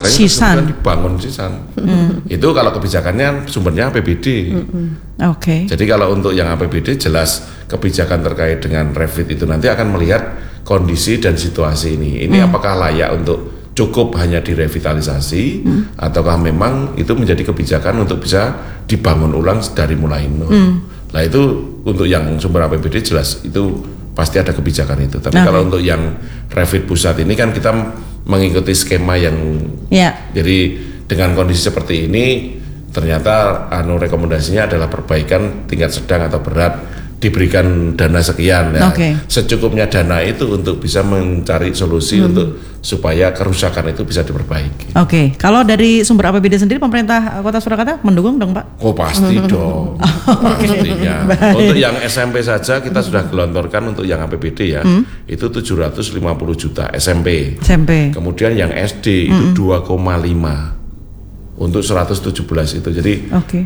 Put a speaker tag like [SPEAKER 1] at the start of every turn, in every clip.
[SPEAKER 1] kemudian dibangun sisan. Itu kalau kebijakannya sumbernya APBD.
[SPEAKER 2] Oke.
[SPEAKER 1] Jadi kalau untuk yang APBD jelas kebijakan terkait dengan refit itu nanti akan melihat kondisi dan situasi ini. Ini apakah layak untuk cukup hanya direvitalisasi ataukah memang itu menjadi kebijakan untuk bisa dibangun ulang dari mulai nol. Nah itu untuk yang sumber APBD jelas itu pasti ada kebijakan itu. Tapi kalau untuk yang refit pusat ini kan kita mengikuti skema yang jadi dengan kondisi seperti ini ternyata rekomendasinya adalah perbaikan tingkat sedang atau berat, diberikan dana sekian ya. Secukupnya dana itu untuk bisa mencari solusi untuk supaya kerusakan itu bisa diperbaiki.
[SPEAKER 2] Kalau dari sumber APBD sendiri pemerintah Kota Surakarta mendukung dong Pak?
[SPEAKER 1] Oh pasti dong. Pastinya. Untuk yang SMP saja kita sudah gelontorkan untuk yang APBD ya. Itu 750 juta SMP. Kemudian yang SD itu 2,5 untuk 117 itu. Jadi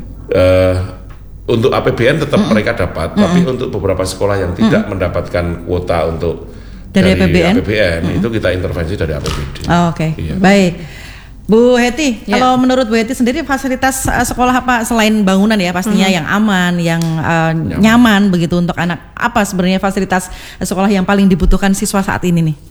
[SPEAKER 1] untuk APBN tetap mereka dapat, tapi untuk beberapa sekolah yang tidak mendapatkan kuota untuk dari APBN itu kita intervensi dari APBD.
[SPEAKER 2] Baik. Bu Heti, kalau menurut Bu Heti sendiri fasilitas sekolah apa selain bangunan ya pastinya yang aman, yang nyaman begitu untuk anak, apa sebenarnya fasilitas sekolah yang paling dibutuhkan siswa saat ini nih?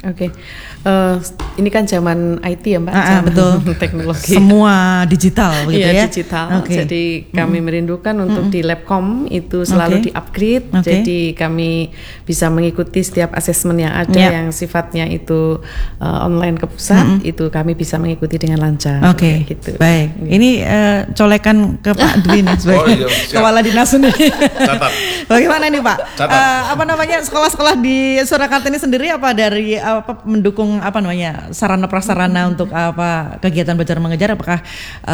[SPEAKER 3] Ini kan zaman IT ya Mbak,
[SPEAKER 2] betul.
[SPEAKER 3] Teknologi.
[SPEAKER 2] Semua digital begitu ya?
[SPEAKER 3] Digital. Jadi kami merindukan untuk di Labcom itu selalu di-upgrade. Jadi kami bisa mengikuti setiap asesmen yang ada yang sifatnya itu online ke pusat, itu kami bisa mengikuti dengan lancar.
[SPEAKER 2] Gitu. Baik. Ini colekan ke Pak Dwi sebagai kepala dinas sendiri. Bagaimana nih Pak? Sekolah-sekolah di Surakarta ini sendiri apa dari mendukung sarana prasarana untuk kegiatan belajar mengajar, apakah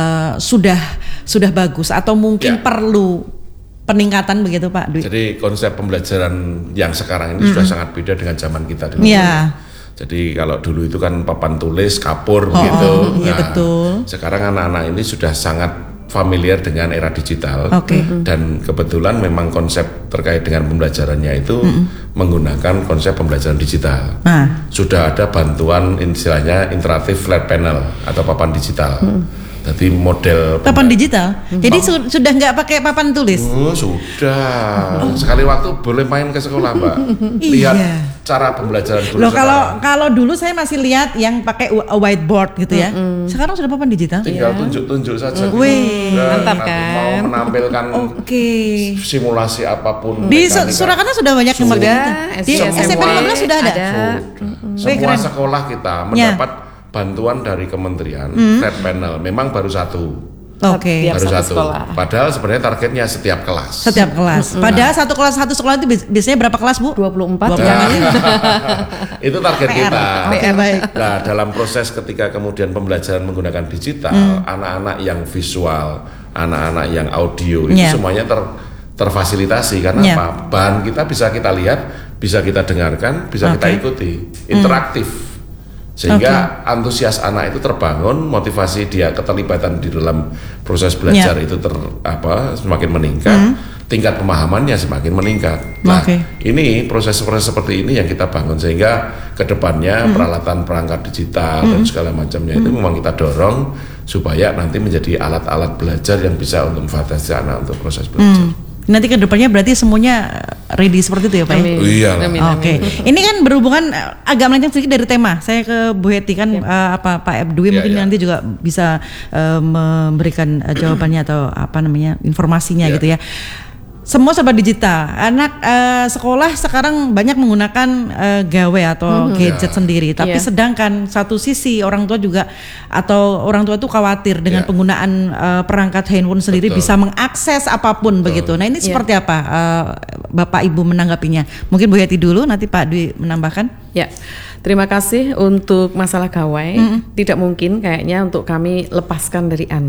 [SPEAKER 2] sudah bagus atau mungkin perlu peningkatan begitu Pak Dwi?
[SPEAKER 1] Jadi konsep pembelajaran yang sekarang ini sudah sangat beda dengan zaman kita dulu. Jadi kalau dulu itu kan papan tulis, kapur begitu.
[SPEAKER 2] Betul.
[SPEAKER 1] Sekarang anak-anak ini sudah sangat familiar dengan era digital. Dan kebetulan memang konsep terkait dengan pembelajarannya itu menggunakan konsep pembelajaran digital. Sudah ada bantuan istilahnya interaktif flat panel atau papan digital. Jadi model
[SPEAKER 2] papan digital. Jadi sudah nggak pakai papan tulis.
[SPEAKER 1] Sudah. Sekali waktu boleh main ke sekolah, Mbak. Lihat cara pembelajaran dulu.
[SPEAKER 2] Kalau dulu saya masih lihat yang pakai whiteboard gitu ya. Sekarang sudah papan digital.
[SPEAKER 1] Tinggal tunjuk-tunjuk saja.
[SPEAKER 2] Mantap kan.
[SPEAKER 1] Mau menampilkan simulasi apapun.
[SPEAKER 2] Di Surakarta sudah banyak yang begitu. Di SMP 15 sudah ada.
[SPEAKER 1] Semua sekolah kita mendapat bantuan dari kementerian flat panel, memang baru satu. Baru satu. Sekolah. Padahal sebenarnya targetnya setiap kelas. Padahal satu sekolah itu biasanya berapa kelas Bu?
[SPEAKER 3] 24.
[SPEAKER 1] Itu target kita.
[SPEAKER 2] Baik.
[SPEAKER 1] Nah dalam proses ketika kemudian pembelajaran menggunakan digital, anak-anak yang visual, anak-anak yang audio itu semuanya terfasilitasi karena apa? Bahan kita bisa kita lihat, bisa kita dengarkan, bisa kita ikuti, interaktif. Sehingga antusias anak itu terbangun, motivasi dia keterlibatan di dalam proses belajar itu semakin meningkat, tingkat pemahamannya semakin meningkat. Nah, ini proses-proses seperti ini yang kita bangun sehingga kedepannya peralatan perangkat digital dan segala macamnya itu memang kita dorong supaya nanti menjadi alat-alat belajar yang bisa untuk memfasilitasi anak untuk proses belajar.
[SPEAKER 2] Nanti ke depannya berarti semuanya ready seperti itu ya Pak?
[SPEAKER 1] Iya.
[SPEAKER 2] Ini kan berhubungan agak melenceng sedikit dari tema. Saya ke Bu Heti kan Pak Dwi mungkin nanti juga bisa memberikan jawabannya atau informasinya gitu ya. Semua serba digital. Anak sekolah sekarang banyak menggunakan gawe atau gadget sendiri. Tapi sedangkan satu sisi orang tua juga atau orang tua itu khawatir dengan penggunaan perangkat handphone sendiri bisa mengakses apapun begitu. Nah ini seperti apa Bapak Ibu menanggapinya? Mungkin Bu Heti dulu, nanti Pak Dwi menambahkan.
[SPEAKER 3] Terima kasih untuk masalah gawai. Tidak mungkin kayaknya untuk kami lepaskan dari anak.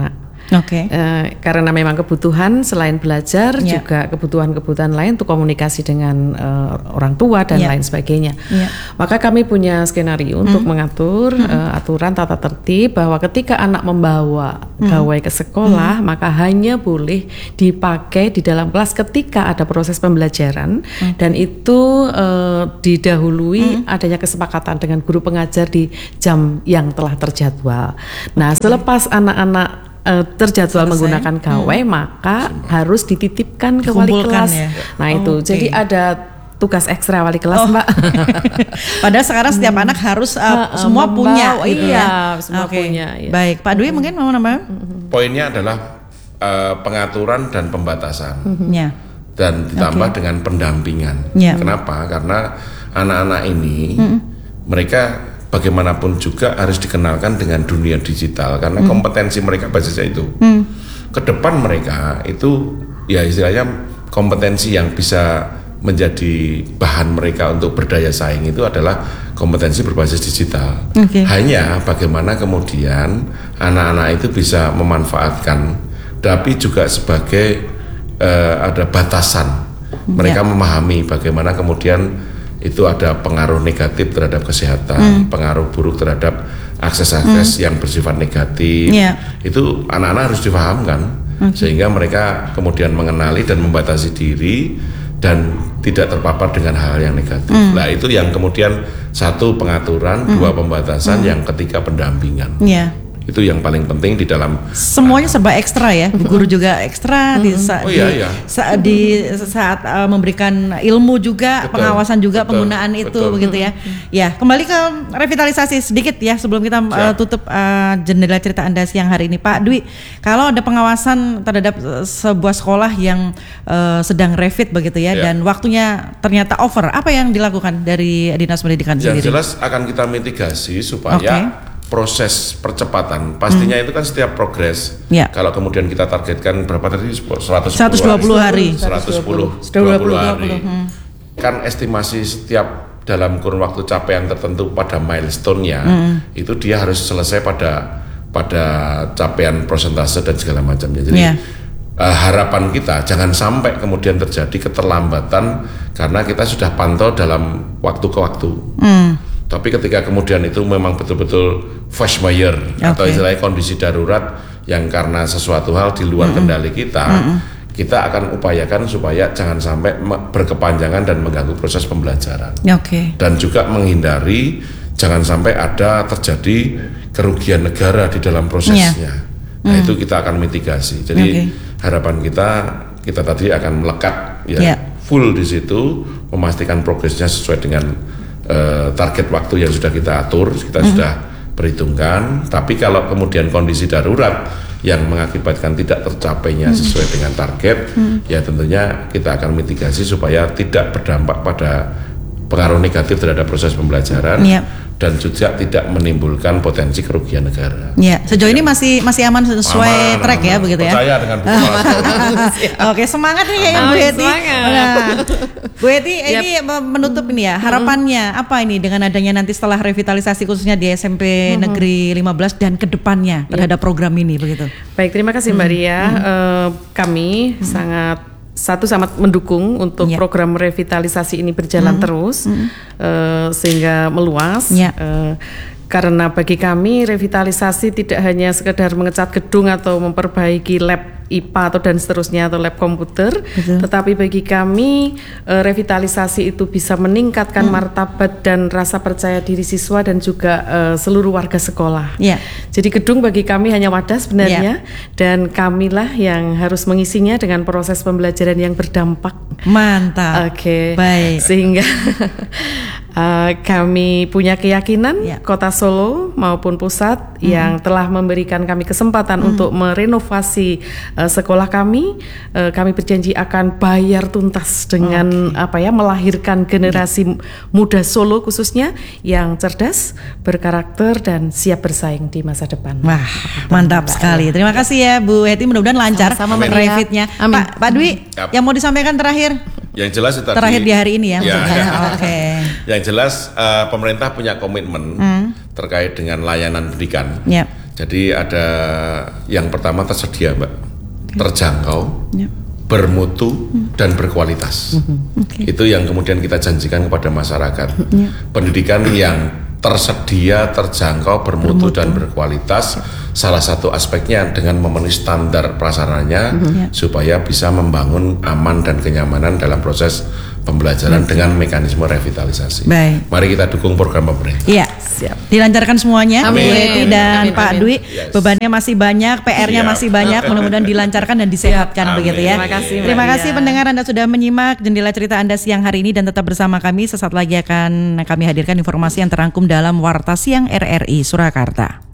[SPEAKER 3] Karena memang kebutuhan selain belajar juga kebutuhan-kebutuhan lain untuk komunikasi dengan orang tua dan lain sebagainya. Maka kami punya skenario untuk mengatur aturan tata tertib bahwa ketika anak membawa gawai ke sekolah maka hanya boleh dipakai di dalam kelas ketika ada proses pembelajaran dan itu didahului adanya kesepakatan dengan guru pengajar di jam yang telah terjadwal. Nah, selepas anak-anak terjadwal menggunakan gawai maka harus dititipkan ke wali kelas. Nah, itu. Jadi ada tugas ekstra wali kelas, Mbak.
[SPEAKER 2] Padahal sekarang setiap anak harus semua punya gitu
[SPEAKER 3] semua punya.
[SPEAKER 2] Baik, Pak Dwi mungkin mau nambah?
[SPEAKER 1] Poinnya adalah pengaturan dan pembatasan. Dan ditambah dengan pendampingan. Kenapa? Karena anak-anak ini mereka bagaimanapun juga harus dikenalkan dengan dunia digital karena kompetensi mereka basisnya itu. Ke depan mereka itu ya istilahnya kompetensi yang bisa menjadi bahan mereka untuk berdaya saing itu adalah kompetensi berbasis digital. Hanya bagaimana kemudian anak-anak itu bisa memanfaatkan, tapi juga sebagai ada batasan. Mereka memahami bagaimana kemudian itu ada pengaruh negatif terhadap kesehatan, pengaruh buruk terhadap akses-akses yang bersifat negatif. Itu anak-anak harus dipahamkan sehingga mereka kemudian mengenali dan membatasi diri dan tidak terpapar dengan hal yang negatif. Nah, itu yang kemudian satu pengaturan, dua pembatasan, yang ketiga pendampingan. Itu yang paling penting di dalam
[SPEAKER 2] semuanya serba ekstra ya, guru juga ekstra di saat memberikan ilmu juga, pengawasan juga penggunaan itu begitu ya. Ya, kembali ke revitalisasi sedikit ya sebelum kita tutup jendela cerita Anda siang hari ini, Pak Dwi. Kalau ada pengawasan terhadap sebuah sekolah yang sedang revit begitu ya, dan waktunya ternyata over, apa yang dilakukan dari Dinas Pendidikan sendiri?
[SPEAKER 1] Yang jelas akan kita mitigasi supaya proses percepatan pastinya itu kan setiap progres. Kalau kemudian kita targetkan berapa tadi 120 hari. Kan estimasi setiap dalam kurun waktu capaian tertentu pada milestone-nya itu dia harus selesai pada capaian persentase dan segala macamnya. Jadi harapan kita jangan sampai kemudian terjadi keterlambatan karena kita sudah pantau dalam waktu ke waktu. Tapi ketika kemudian itu memang betul-betul force majeure atau istilahnya kondisi darurat yang karena sesuatu hal di luar kendali kita, kita akan upayakan supaya jangan sampai berkepanjangan dan mengganggu proses pembelajaran. Dan juga menghindari jangan sampai ada terjadi kerugian negara di dalam prosesnya. Nah, itu kita akan mitigasi. Jadi harapan kita tadi akan melekat full di situ, memastikan progresnya sesuai dengan target waktu yang sudah kita atur, kita sudah perhitungkan. Tapi kalau kemudian kondisi darurat yang mengakibatkan tidak tercapainya sesuai dengan target, ya tentunya kita akan mitigasi supaya tidak berdampak pada pengaruh negatif terhadap proses pembelajaran dan juga tidak menimbulkan potensi kerugian negara.
[SPEAKER 2] Sejauh ini masih aman sesuai track ya, begitu ya.
[SPEAKER 1] Percaya dengan Bu
[SPEAKER 2] Oke, semangat nih kayaknya Bu Heti. Bu Heti, ini menutup ini ya, harapannya apa ini dengan adanya nanti setelah revitalisasi khususnya di SMP Negeri 15 dan kedepannya terhadap program ini begitu.
[SPEAKER 3] Baik, terima kasih Mbak Ria. Kami sangat mendukung untuk program revitalisasi ini berjalan terus sehingga meluas. Karena bagi kami revitalisasi tidak hanya sekedar mengecat gedung atau memperbaiki lab IPA atau dan seterusnya atau lab komputer, tetapi bagi kami revitalisasi itu bisa meningkatkan martabat dan rasa percaya diri siswa dan juga seluruh warga sekolah. Jadi gedung bagi kami hanya wadah sebenarnya, dan kamilah yang harus mengisinya dengan proses pembelajaran yang berdampak.
[SPEAKER 2] Mantap. Baik.
[SPEAKER 3] Sehingga kami punya keyakinan Kota Solo maupun pusat yang telah memberikan kami kesempatan untuk merenovasi sekolah kami berjanji akan bayar tuntas dengan melahirkan generasi muda Solo khususnya yang cerdas, berkarakter dan siap bersaing di masa depan.
[SPEAKER 2] Wah, mantap sekali. Terima kasih ya Bu Heti, mudah-mudahan lancar sama revitnya. Pak Dwi, yang mau disampaikan terakhir?
[SPEAKER 1] Yang jelas itu
[SPEAKER 2] terakhir di hari ini ya. Yang
[SPEAKER 1] jelas pemerintah punya komitmen terkait dengan layanan pendidikan. Jadi ada yang pertama tersedia, Mbak, terjangkau, bermutu dan berkualitas. Itu yang kemudian kita janjikan kepada masyarakat. Pendidikan yang tersedia, terjangkau, bermutu dan berkualitas. Salah satu aspeknya dengan memenuhi standar prasarannya supaya bisa membangun aman dan kenyamanan dalam proses pembelajaran dengan mekanisme revitalisasi.
[SPEAKER 2] Baik.
[SPEAKER 1] Mari kita dukung program pemerintah.
[SPEAKER 2] Iya, siap. Dilancarkan semuanya, Bu Hetty dan
[SPEAKER 3] Amin,
[SPEAKER 2] Pak
[SPEAKER 3] amin.
[SPEAKER 2] Dwi.
[SPEAKER 1] Yes.
[SPEAKER 2] Bebannya masih banyak, PR-nya
[SPEAKER 1] Siap.
[SPEAKER 2] masih banyak. Mudah-mudahan dilancarkan dan disehatkan
[SPEAKER 1] Amin.
[SPEAKER 2] begitu ya.
[SPEAKER 3] Terima kasih, Mbak
[SPEAKER 2] Terima kasih
[SPEAKER 3] Dia.
[SPEAKER 2] pendengar, Anda sudah menyimak Jendela Cerita Anda siang hari ini dan tetap bersama kami. Sesaat lagi akan kami hadirkan informasi yang terangkum dalam Warta Siang RRI Surakarta.